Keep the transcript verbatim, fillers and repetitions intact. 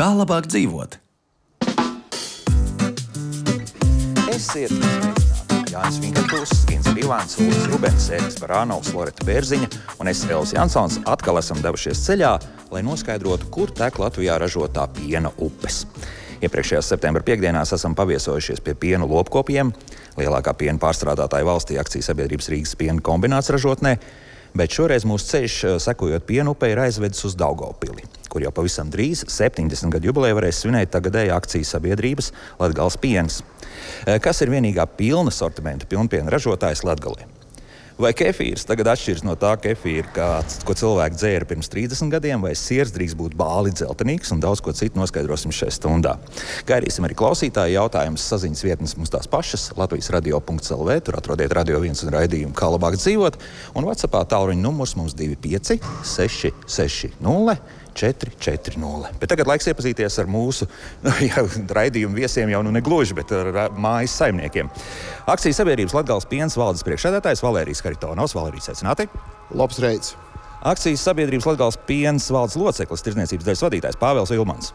Kā labāk dzīvot? Esiet sveicināti! Jānis Vinkartūs, Gins Rivāns, Ulris Rubens, Ēris Barānovs, Loreta Bērziņa un es, Elvis Jansons, atkal esam devušies ceļā, lai noskaidrotu, kur tek Latvijā ražotā piena upes. Iepriekšējās septembra piekdienās esam paviesojušies pie pienu lopkopiem, lielākā piena pārstrādātāja valstī akcijas sabiedrības Rīgas piena kombināts ražotnē, bet šoreiz mūsu ceļš, sekojot pienu upei, ir aizvedis uz Daugavpili, kur jau pavisam drīz septiņdesmit gadu jubileju varēs svinēt tagadēja akcijas sabiedrības Latgales piens, kas ir vienīgā pilna sortimenta pilnpiena ražotājs Latgalē. Vai kefīrs tagad atšķiras no tā kefīra, kāds, ko cilvēki dzēra pirms trīsdesmit gadiem, vai siers drīkst būt bāli dzeltenīgs un daudz ko citu noskaidrosim šajā stundā. Gaidīsim arī klausītāju jautājumus, saziņas vietnes mums tās pašas, latvijas radio punkts el vē, tur atrodiet Radio viens un raidījumu Kā labāk dzīvot, un WhatsAppā tālruņa numurs mums divi pieci seši seši nulle četri četri nulle. Bet tagad laiks iepazīties ar mūsu jau, raidījumu viesiem, jau nu negluži, bet ar mājas saimniekiem. Akcijas sabiedrības Latgales piens valdes priekšsēdētājs Valērijas Haritonovs. Valērijas, sveicināti! Labs reids! Akcijas sabiedrības Latgales piens valdes loceklis, tirdzniecības daļas vadītājs Pāvils Vilmans.